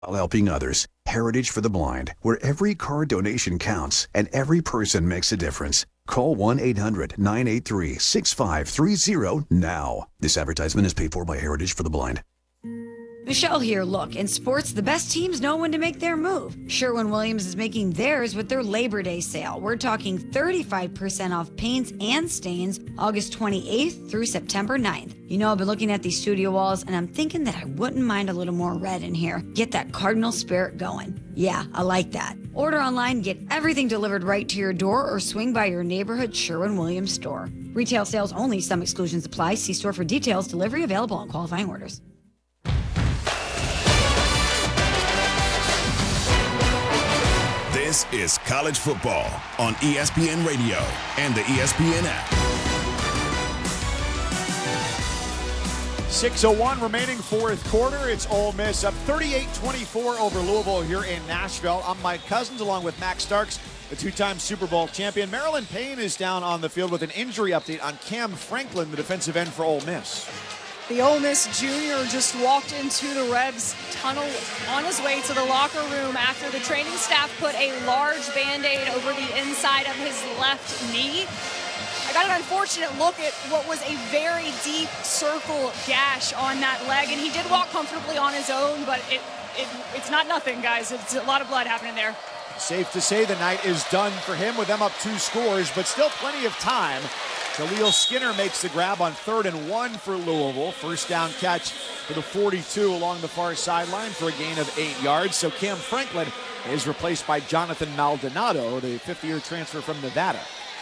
while helping others. Heritage for the Blind, where every card donation counts and every person makes a difference. Call 1-800-983-6530 now. This advertisement is paid for by Heritage for the Blind. Michelle here. Look, in sports, the best teams know when to make their move. Sherwin-Williams is making theirs with their Labor Day sale. We're talking 35% off paints and stains August 28th through September 9th. You know, I've been looking at these studio walls, and I'm thinking that I wouldn't mind a little more red in here. Get that Cardinal spirit going. Yeah, I like that. Order online, get everything delivered right to your door, or swing by your neighborhood Sherwin-Williams store. Retail sales only. Some exclusions apply. See store for details. Delivery available on qualifying orders. This is college football on ESPN Radio and the ESPN app. 6:01 remaining fourth quarter. It's Ole Miss up 38-24 over Louisville here in Nashville. I'm Mike Cousins along with Max Starks, the two-time Super Bowl champion. Maryland Payne is down on the field with an injury update on Cam Franklin, the defensive end for Ole Miss. The Ole Miss junior just walked into the Rebs tunnel on his way to the locker room after the training staff put a large Band-Aid over the inside of his left knee. I got an unfortunate look at what was a very deep circle gash on that leg, and he did walk comfortably on his own, but it's not nothing, guys. It's a lot of blood happening there. Safe to say the night is done for him with them up 2 scores, but still plenty of time. Khalil Skinner makes the grab on 3rd and 1 for Louisville. First down catch for the 42 along the far sideline for a gain of 8 yards. So Cam Franklin is replaced by Jonathan Maldonado, the fifth-year transfer from Nevada.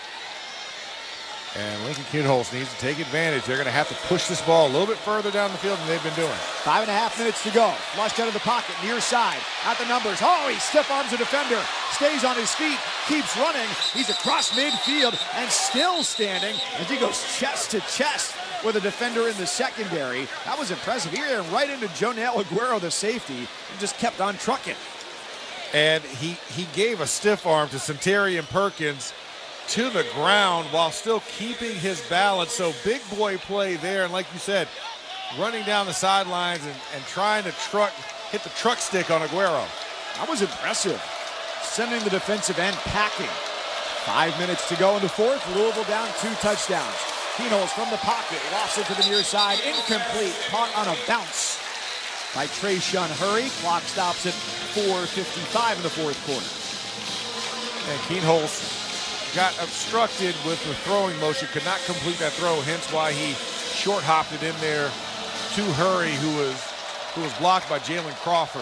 And Lincoln Kienholz needs to take advantage. They're going to have to push this ball a little bit further down the field than they've been doing. 5.5 minutes to go. Flushed out of the pocket, near side. At the numbers. Oh, he stiff arms a defender. Stays on his feet. Keeps running. He's across midfield and still standing as he goes chest to chest with a defender in the secondary. That was impressive. He ran right into Jonel Aguero, the safety, and just kept on trucking. And he gave a stiff arm to Centurion Perkins to the ground while still keeping his balance. So big boy play there. And like you said, running down the sidelines and trying to hit the truck stick on Aguero. That was impressive. Sending the defensive end packing. 5 minutes to go in the fourth. Louisville down 2 touchdowns. Kienholz from the pocket. Lost it to the near side. Incomplete. Caught on a bounce by Trayshawn Hurry. Clock stops at 4:55 in the fourth quarter. And Kienholz got obstructed with the throwing motion, could not complete that throw, hence why he short hopped it in there to Hurry, who was blocked by Jalen Crawford.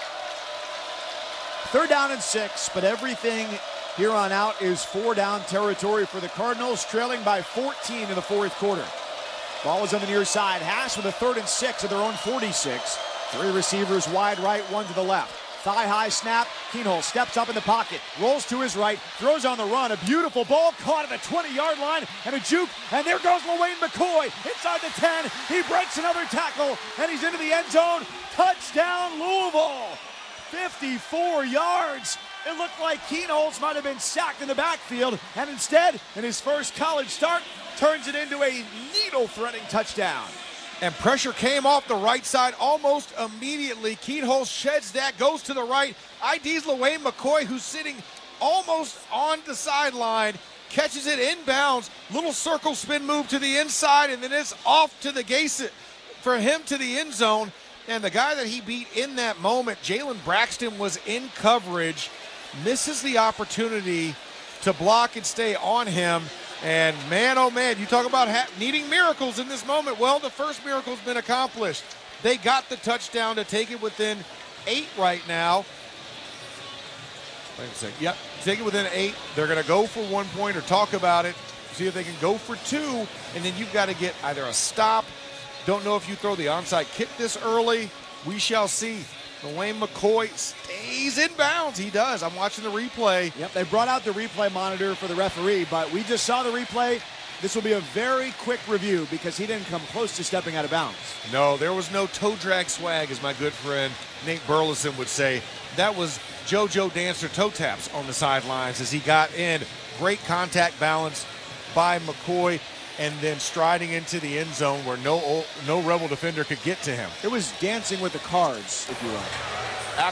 3rd down and 6, but everything here on out is 4-down territory for the Cardinals, trailing by 14 in the fourth quarter. Ball is on the near side. Hash with a 3rd and 6 at their own 46. 3 receivers wide right, 1 to the left. Thigh-high snap. Kienholz steps up in the pocket, rolls to his right, throws on the run. A beautiful ball caught at the 20-yard line, and a juke, and there goes LaWayne McCoy inside the 10. He breaks another tackle, and he's into the end zone. Touchdown, Louisville! 54 yards. It looked like Kienholz might have been sacked in the backfield, and instead, in his first college start, turns it into a needle-threading touchdown. And pressure came off the right side almost immediately. Kienholz sheds that, goes to the right. ID's LaWayne McCoy, who's sitting almost on the sideline, catches it inbounds. Little circle spin move to the inside, and then it's off to the Gase for him to the end zone. And the guy that he beat in that moment, Jalen Braxton, was in coverage, misses the opportunity to block and stay on him. And man, oh man, you talk about needing miracles in this moment. Well, the first miracle's been accomplished. They got the touchdown to take it within 8 right now. Wait a second. Yep, take it within 8. They're going to go for 1 point or talk about it, see if they can go for 2, and then you've got to get either a stop. Don't know if you throw the onside kick this early. We shall see. LaWayne McCoy stays in bounds. He does. I'm watching the replay. Yep, they brought out the replay monitor for the referee, but we just saw the replay. This will be a very quick review because he didn't come close to stepping out of bounds. No, there was no toe drag swag, as my good friend Nate Burleson would say. That was JoJo Dancer toe taps on the sidelines as he got in. Great contact balance by McCoy, and then striding into the end zone where no Rebel defender could get to him. It was dancing with the cards, if you like.